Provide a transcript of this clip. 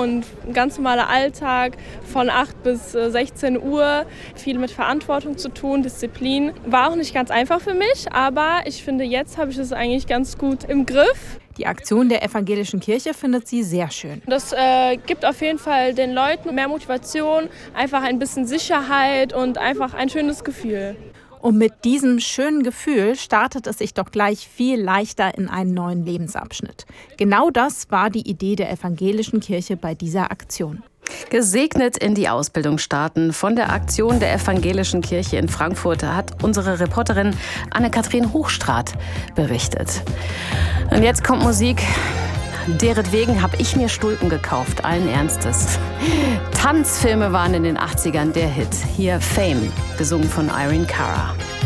und ein ganz normaler Alltag von 8 bis 16 Uhr. Viel mit Verantwortung zu tun, Disziplin. War auch nicht ganz einfach für mich, aber ich finde, jetzt habe ich es eigentlich ganz gut im Griff. Die Aktion der evangelischen Kirche findet sie sehr schön. Das gibt auf jeden Fall den Leuten mehr Motivation, einfach ein bisschen Sicherheit und einfach ein schönes Gefühl. Und mit diesem schönen Gefühl startet es sich doch gleich viel leichter in einen neuen Lebensabschnitt. Genau das war die Idee der evangelischen Kirche bei dieser Aktion. Gesegnet in die Ausbildung starten. Von der Aktion der evangelischen Kirche in Frankfurt hat unsere Reporterin Anne-Kathrin Hochstraat berichtet. Und jetzt kommt Musik. Deretwegen habe ich mir Stulpen gekauft, allen Ernstes. Tanzfilme waren in den 80ern der Hit. Hier Fame, gesungen von Irene Cara.